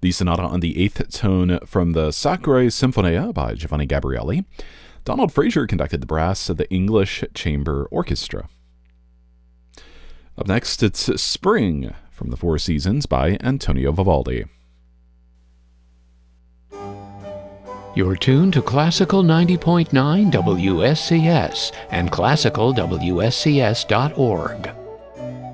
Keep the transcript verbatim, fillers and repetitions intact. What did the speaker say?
the Sonata on the Eighth Tone from the Sacre Sinfonia by Giovanni Gabrieli. Donald Fraser conducted the brass of the English Chamber Orchestra. Up next, it's Spring from the Four Seasons by Antonio Vivaldi. You're tuned to Classical ninety point nine W S C S and classical W S C S dot org.